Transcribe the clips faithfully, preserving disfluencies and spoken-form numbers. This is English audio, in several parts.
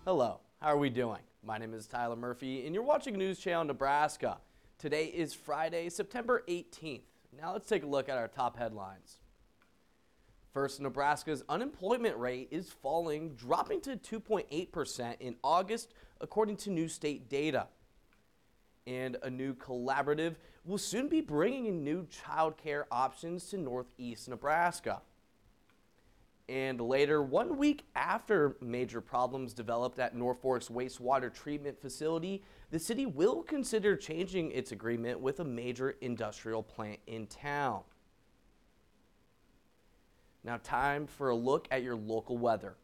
Hello, how are we doing? My name is Tyler Murphy, and you're watching News Channel Nebraska. Today is Friday, September eighteenth. Now let's take a look at our top headlines. First, Nebraska's unemployment rate is falling, dropping to two point eight percent in August, according to new state data. And a new collaborative will soon be bringing in new child care options to Northeast Nebraska. And later, one week after major problems developed at Norfolk's wastewater treatment facility, the city will consider changing its agreement with a major industrial plant in town. Now, time for a look at your local weather.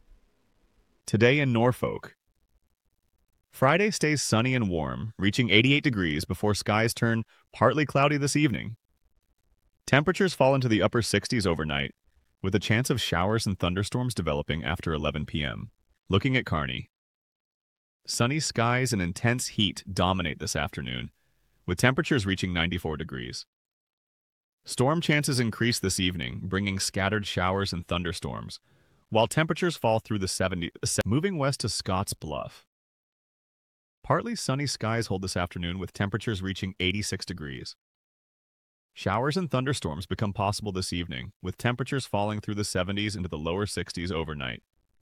Today in Norfolk. Friday stays sunny and warm, reaching eighty-eight degrees before skies turn partly cloudy this evening. Temperatures fall into the upper sixties overnight, with a chance of showers and thunderstorms developing after eleven p m Looking at Kearney. Sunny skies and intense heat dominate this afternoon, with temperatures reaching ninety-four degrees. Storm chances increase this evening, bringing scattered showers and thunderstorms, while temperatures fall through the seventies. Moving west to Scotts Bluff. Partly sunny skies hold this afternoon with temperatures reaching eighty-six degrees. Showers and thunderstorms become possible this evening, with temperatures falling through the seventies into the lower sixties overnight.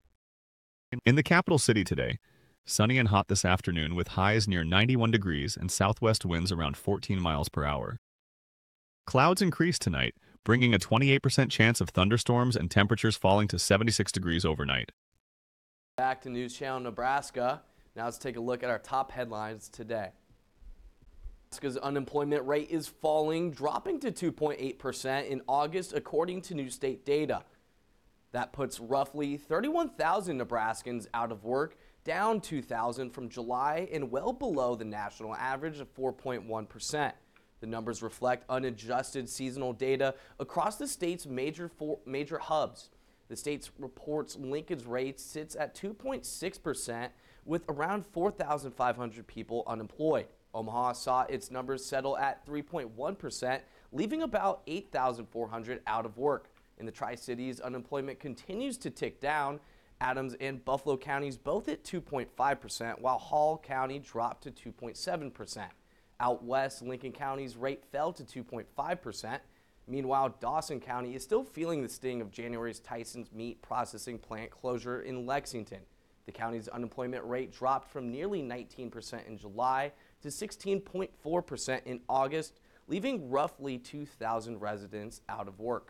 In the capital city today, sunny and hot this afternoon with highs near ninety-one degrees and southwest winds around fourteen miles per hour. Clouds increase tonight, bringing a twenty-eight percent chance of thunderstorms and temperatures falling to seventy-six degrees overnight. Back to News Channel Nebraska. Now let's take a look at our top headlines today. Nebraska's unemployment rate is falling, dropping to two point eight percent in August, according to new state data. That puts roughly thirty-one thousand Nebraskans out of work, down two thousand from July and well below the national average of four point one percent. The numbers reflect unadjusted seasonal data across the state's major, four, major hubs. The state reports Lincoln's rate sits at two point six percent with around four thousand five hundred people unemployed. Omaha saw its numbers settle at three point one percent, leaving about eight thousand four hundred out of work. In the Tri-Cities, unemployment continues to tick down. Adams and Buffalo counties both at two point five percent, while Hall County dropped to two point seven percent. Out west, Lincoln County's rate fell to two point five percent. Meanwhile, Dawson County is still feeling the sting of January's Tyson's meat processing plant closure in Lexington. The county's unemployment rate dropped from nearly nineteen percent in July to sixteen point four percent in August, leaving roughly two thousand residents out of work.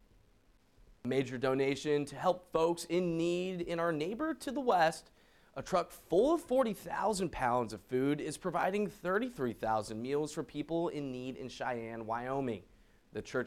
A major donation to help folks in need in our neighbor to the west. A truck full of forty thousand pounds of food is providing thirty-three thousand meals for people in need in Cheyenne, Wyoming. The church